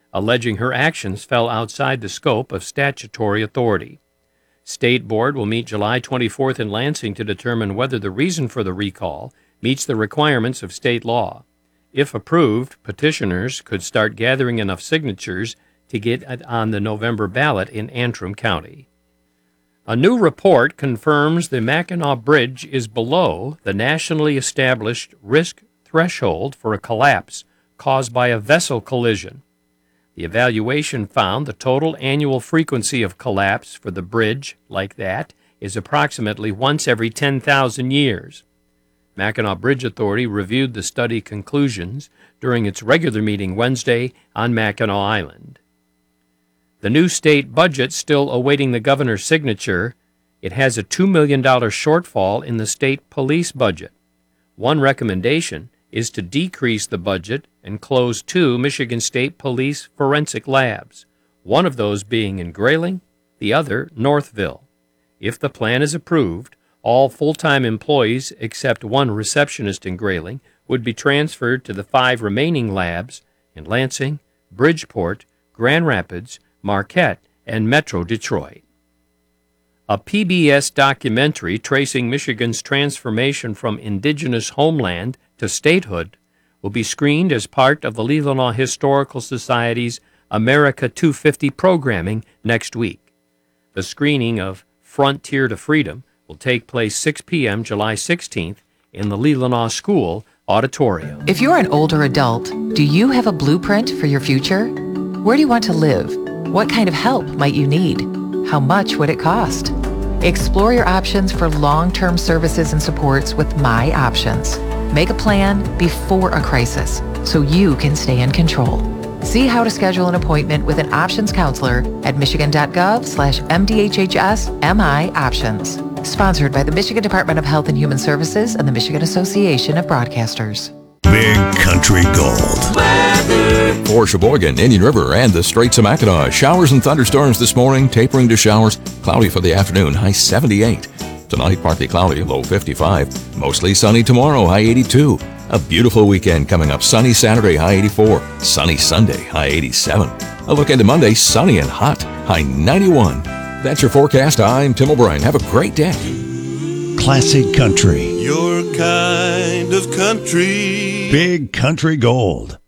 alleging her actions fell outside the scope of statutory authority. State Board will meet July 24th in Lansing to determine whether the reason for the recall meets the requirements of state law. If approved, petitioners could start gathering enough signatures to get it on the November ballot in Antrim County. A new report confirms the Mackinac Bridge is below the nationally established risk threshold for a collapse caused by a vessel collision. The evaluation found the total annual frequency of collapse for the bridge like that is approximately once every 10,000 years. Mackinac Bridge Authority reviewed the study conclusions during its regular meeting Wednesday on Mackinac Island. The new state budget still awaiting the governor's signature. It has a $2 million shortfall in the state police budget. One recommendation is to decrease the budget and close 2 Michigan State Police forensic labs, one of those being in Grayling, the other Northville. If the plan is approved, all full-time employees except one receptionist in Grayling would be transferred to the 5 remaining labs in Lansing, Bridgeport, Grand Rapids, Marquette, and Metro Detroit. A PBS documentary tracing Michigan's transformation from indigenous homeland to statehood will be screened as part of the Leelanau Historical Society's America 250 programming next week. The screening of Frontier to Freedom will take place 6 p.m. July 16th in the Leelanau School Auditorium. If you're an older adult, do you have a blueprint for your future? Where do you want to live? What kind of help might you need? How much would it cost? Explore your options for long-term services and supports with My Options. Make a plan before a crisis so you can stay in control. See how to schedule an appointment with an options counselor at michigan.gov/MDHHS-MI Options. Sponsored by the Michigan Department of Health and Human Services and the Michigan Association of Broadcasters. Big Country Gold. Weather. For Sheboygan, Indian River, and the Straits of Mackinac, showers and thunderstorms this morning, tapering to showers. Cloudy for the afternoon, high 78. Tonight, partly cloudy, low 55. Mostly sunny tomorrow, high 82. A beautiful weekend coming up. Sunny Saturday, high 84. Sunny Sunday, high 87. A look into Monday, sunny and hot, high 91. That's your forecast. I'm Tim O'Brien. Have a great day. Classic country. Your kind of country. Big Country Gold.